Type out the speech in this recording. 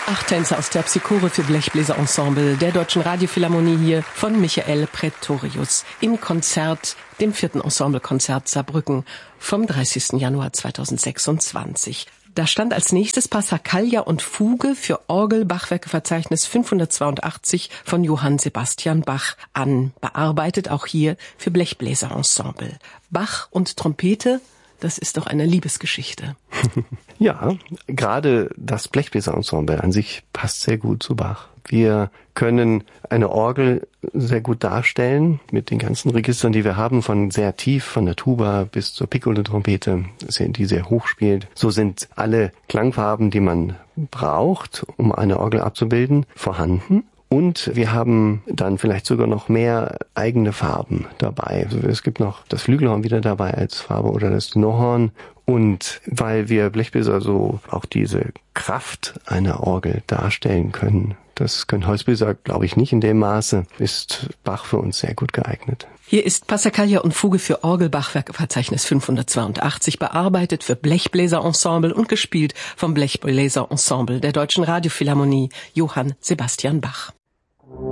8 Tänze aus Terpsichore für Blechbläserensemble der Deutschen Radiophilharmonie hier von Michael Praetorius im Konzert, dem 4. Ensemblekonzert Saarbrücken vom 30. Januar 2026. Da stand als nächstes Passacaglia und Fuge für Orgel Bachwerkeverzeichnis 582 von Johann Sebastian Bach an, bearbeitet auch hier für Blechbläserensemble. Bach und Trompete, das ist doch eine Liebesgeschichte. Ja, gerade das Blechbläserensemble an sich passt sehr gut zu Bach. Wir können eine Orgel sehr gut darstellen mit den ganzen Registern, die wir haben, von sehr tief, von der Tuba bis zur Piccolo-Trompete, die sehr hoch spielt. So sind alle Klangfarben, die man braucht, um eine Orgel abzubilden, vorhanden. Und wir haben dann vielleicht sogar noch mehr eigene Farben dabei. Also es gibt noch das Flügelhorn wieder dabei als Farbe oder das Tenorhorn. Und weil wir Blechbläser so auch diese Kraft einer Orgel darstellen können, das können Holzbläser, glaube ich, nicht in dem Maße, ist Bach für uns sehr gut geeignet. Hier ist Passacaglia und Fuge für Orgel Bachwerkeverzeichnis 582, bearbeitet für Blechbläserensemble und gespielt vom Blechbläserensemble der Deutschen Radiophilharmonie Johann Sebastian Bach.